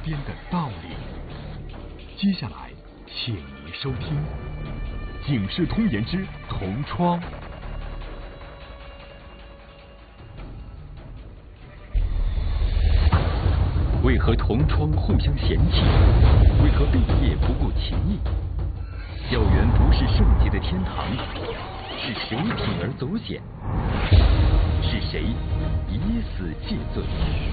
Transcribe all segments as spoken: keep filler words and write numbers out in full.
间的道理。接下来，请您收听《警世通言之同窗》。为何同窗互相嫌弃？为何毕业不顾情谊？校园不是圣洁的天堂，是谁铤而走险？是谁以死谢罪？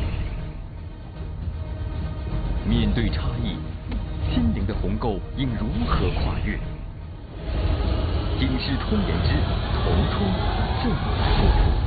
面对差异，心灵的鸿沟应如何跨越？警世通言之同窗正在播出。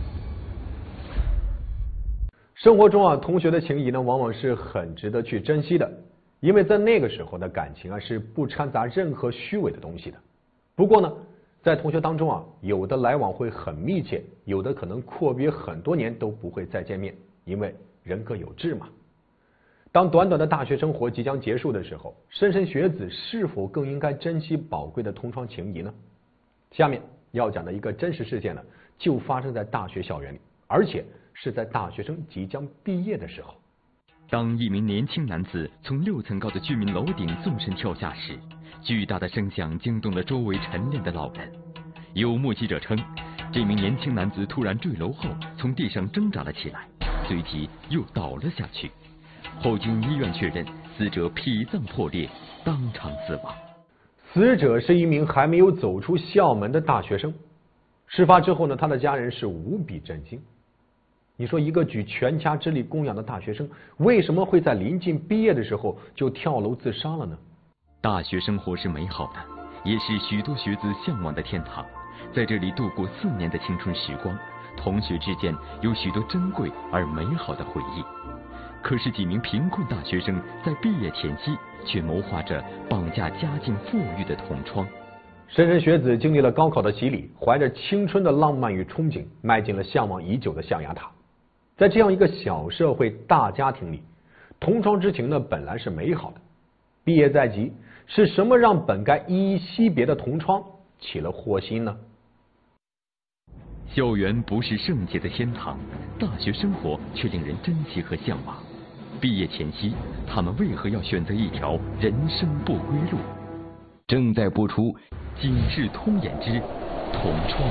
生活中啊，同学的情谊呢，往往是很值得去珍惜的，因为在那个时候的感情啊，是不掺杂任何虚伪的东西的。不过呢，在同学当中啊，有的来往会很密切，有的可能阔别很多年都不会再见面，因为人各有志嘛。当短短的大学生活即将结束的时候，莘莘学子是否更应该珍惜宝贵的同窗情谊呢？下面要讲的一个真实事件呢，就发生在大学校园里，而且是在大学生即将毕业的时候。 当一名年轻男子从六层高的居民楼顶纵身跳下时，巨大的声响惊动了周围晨练的老人。有目击者称，这名年轻男子突然坠楼后从地上挣扎了起来，随即又倒了下去。后经医院确认，死者脾脏破裂，当场死亡。 死者是一名还没有走出校门的大学生。事发之后呢，他的家人是无比震惊。你说一个举全家之力供养的大学生，为什么会在临近毕业的时候就跳楼自杀了呢？ 大学生活是美好的，也是许多学子向往的天堂。在这里度过四年的青春时光，同学之间有许多珍贵而美好的回忆。可是几名贫困大学生在毕业前夕，却谋划着绑架家境富裕的同窗。 莘莘学子经历了高考的洗礼，怀着青春的浪漫与憧憬，迈进了向往已久的象牙塔。在这样一个小社会大家庭里，同窗之情呢本来是美好的。毕业在即，是什么让本该依依惜别的同窗起了祸心呢？ 校园不是圣洁的天堂，大学生活却令人珍惜和向往。毕业前夕，他们为何要选择一条人生不归路？正在播出《警世通言之同窗》。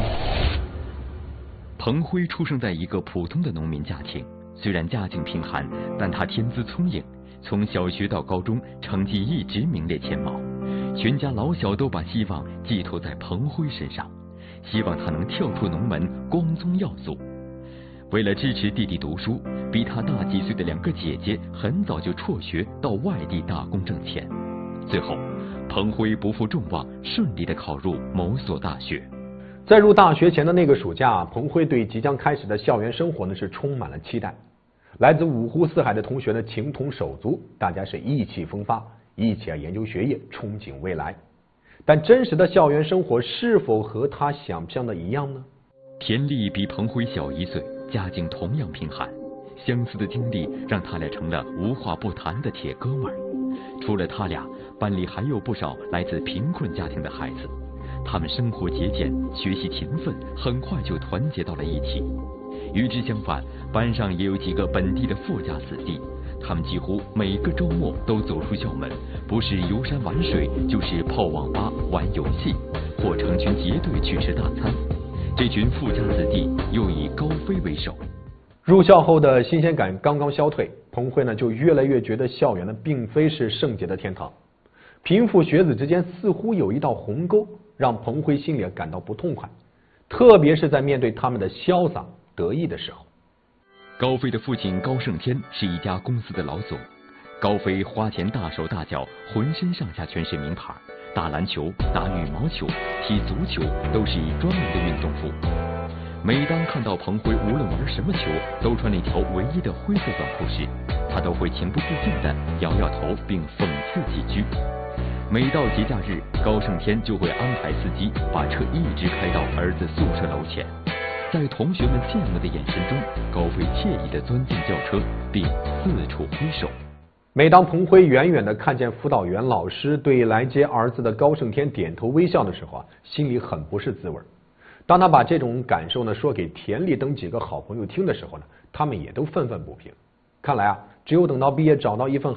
彭辉出生在一个普通的农民家庭，虽然家境贫寒，但他天资聪颖，从小学到高中成绩一直名列前茅。全家老小都把希望寄托在彭辉身上，希望他能跳出农门，光宗耀祖。为了支持弟弟读书，比他大几岁的两个姐姐很早就辍学到外地打工挣钱。最后，彭辉不负众望，顺利的考入某所大学。 在入大学前的那个暑假，彭辉对即将开始的校园生活呢是充满了期待。来自五湖四海的同学呢情同手足，大家是意气风发，一起啊研究学业，憧憬未来。但真实的校园生活是否和他想象的一样呢？ 田丽比彭辉小一岁，家境同样贫寒，相似的经历让他俩成了无话不谈的铁哥们儿。除了他俩，班里还有不少来自贫困家庭的孩子。他们生活节俭，学习勤奋，很快就团结到了一起。与之相反，班上也有几个本地的富家子弟，他们几乎每个周末都走出校门，不是游山玩水，就是泡网吧、玩游戏，或成群结队去吃大餐。这群富家子弟又以高飞为首。 入校后的新鲜感刚刚消退，彭辉呢就越来越觉得校园呢并非是圣洁的天堂，贫富学子之间似乎有一道鸿沟，让彭辉心里感到不痛快，特别是在面对他们的潇洒得意的时候。 高飞的父亲高胜天是一家公司的老总，高飞花钱大手大脚，浑身上下全是名牌，打篮球、打羽毛球、踢足球都是以专门的运动服。每当看到彭辉无论玩什么球都穿那条唯一的灰色短裤时，他都会情不自禁地摇摇头并讽刺几句。每到节假日，高胜天就会安排司机把车一直开到儿子宿舍楼前。在同学们羡慕的眼神中，高飞惬意地钻进轿车，并四处挥手。 每当彭辉远远地看见辅导员老师对来接儿子的高胜天点头微笑的时候啊，心里很不是滋味。当他把这种感受呢说给田丽等几个好朋友听的时候呢，他们也都愤愤不平。看来啊，只有等到毕业找到一份